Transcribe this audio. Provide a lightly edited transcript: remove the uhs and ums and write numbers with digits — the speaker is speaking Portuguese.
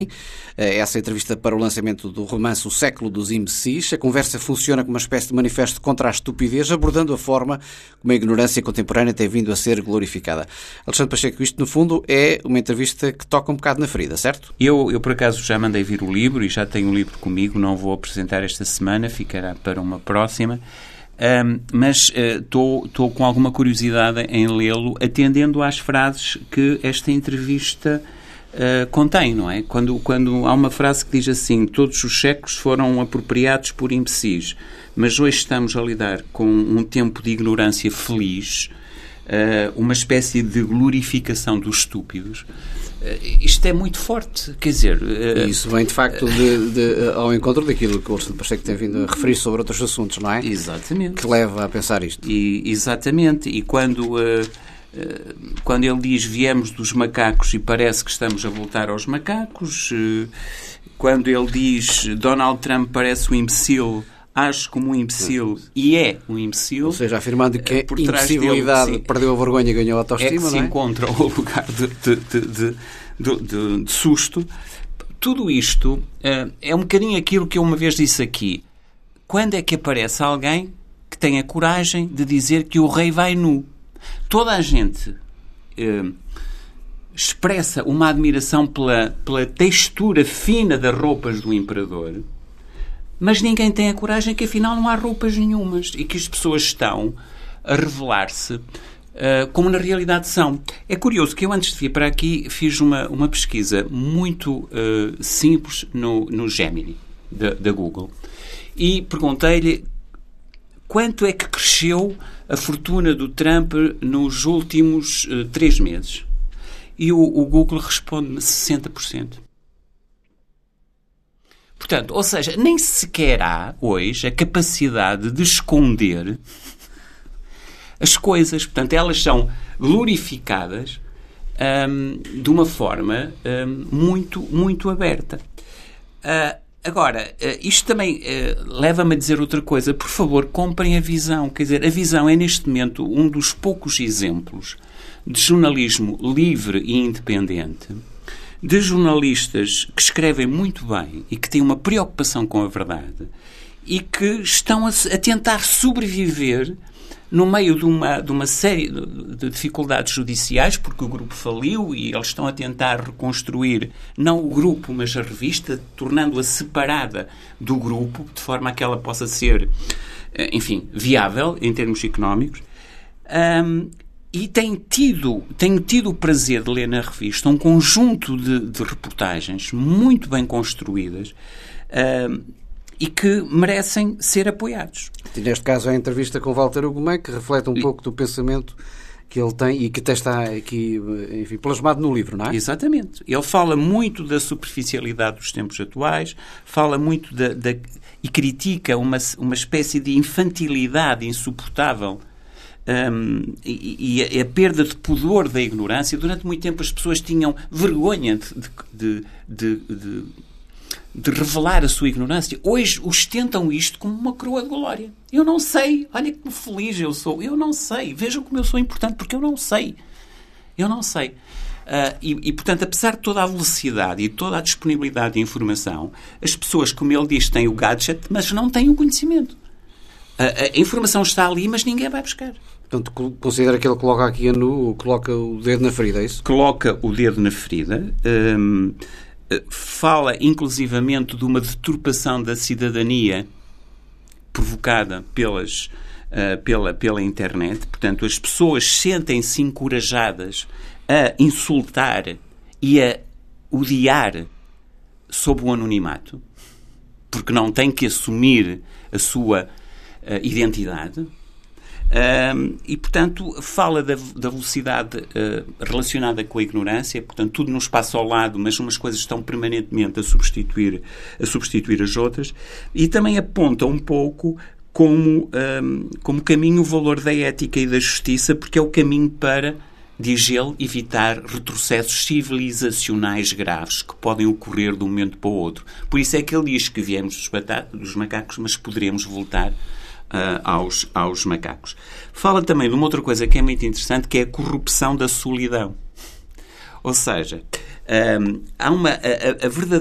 Essa entrevista para o lançamento do romance O Século dos Imbecis. A conversa funciona como uma espécie de manifesto contra a estupidez, abordando a forma como a ignorância contemporânea tem vindo a ser glorificada. Alexandre Pacheco, isto no fundo é uma entrevista que toca um bocado na ferida, certo? Eu por acaso já mandei vir o livro e já tenho o livro comigo, não vou apresentar esta semana, ficará para uma próxima. Mas estou com alguma curiosidade em lê-lo, atendendo às frases que esta entrevista contém, não é? Quando há uma frase que diz assim: todos os séculos foram apropriados por imbecis, mas hoje estamos a lidar com um tempo de ignorância feliz, uma espécie de glorificação dos estúpidos. Isto é muito forte, quer dizer... Isso vem, de facto, ao encontro daquilo que o Alexandre Pacheco tem vindo a referir sobre outros assuntos, não é? Exatamente. Que leva a pensar isto. Exatamente. E quando ele diz viemos dos macacos e parece que estamos a voltar aos macacos, quando ele diz Donald Trump parece um imbecil, age como um imbecil e é um imbecil. Ou seja, afirmando que a imbecilidade perdeu a vergonha e ganhou a autoestima, não é? Que se encontra o lugar de susto. Tudo isto é um bocadinho aquilo que eu uma vez disse aqui. Quando é que aparece alguém que tenha coragem de dizer que o rei vai nu? Toda a gente expressa uma admiração pela textura fina das roupas do imperador, mas ninguém tem a coragem que afinal não há roupas nenhumas e que as pessoas estão a revelar-se como na realidade são. É curioso que eu, antes de vir para aqui, fiz uma pesquisa muito simples no Gemini da Google e perguntei-lhe quanto é que cresceu a fortuna do Trump nos últimos 3 meses. E o Google responde-me 60%. Portanto, ou seja, nem sequer há hoje a capacidade de esconder as coisas. Portanto, elas são glorificadas de uma forma muito, muito aberta. Agora, isto também leva-me a dizer outra coisa. Por favor, comprem a Visão. Quer dizer, a Visão é neste momento um dos poucos exemplos de jornalismo livre e independente, de jornalistas que escrevem muito bem e que têm uma preocupação com a verdade e que estão a tentar sobreviver no meio de uma série de dificuldades judiciais, porque o grupo faliu e eles estão a tentar reconstruir não o grupo, mas a revista, tornando-a separada do grupo, de forma a que ela possa ser, enfim, viável em termos económicos. E tenho tido o prazer de ler na revista um conjunto de reportagens muito bem construídas e que merecem ser apoiados. E neste caso a entrevista com Walter Ugumem, que reflete um pouco do pensamento que ele tem e que até está aqui, enfim, plasmado no livro, não é? Exatamente. Ele fala muito da superficialidade dos tempos atuais, fala muito e critica uma espécie de infantilidade insuportável e a perda de pudor da ignorância. Durante muito tempo as pessoas tinham vergonha de revelar a sua ignorância. Hoje ostentam isto como uma coroa de glória. Eu não sei. Olha que feliz eu sou. Eu não sei. Vejam como eu sou importante, porque eu não sei. Eu não sei. Portanto, apesar de toda a velocidade e toda a disponibilidade de informação, as pessoas, como ele diz, têm o gadget, mas não têm o conhecimento. A informação está ali, mas ninguém vai buscar. Portanto, considera que ele coloca aqui coloca o dedo na ferida, é isso? Coloca o dedo na ferida. Fala, inclusivamente, de uma deturpação da cidadania provocada pela internet. Portanto, as pessoas sentem-se encorajadas a insultar e a odiar sob o anonimato, porque não têm que assumir a sua identidade. E, portanto, fala da velocidade relacionada com a ignorância. Portanto, tudo nos passa ao lado, mas umas coisas estão permanentemente a substituir as outras. E também aponta um pouco como caminho o valor da ética e da justiça, porque é o caminho para, diz ele, evitar retrocessos civilizacionais graves que podem ocorrer de um momento para o outro. Por isso é que ele diz que viemos dos macacos, mas poderemos voltar aos macacos. Fala também de uma outra coisa que é muito interessante, que é a corrupção da solidão. Ou seja, há a verdadeira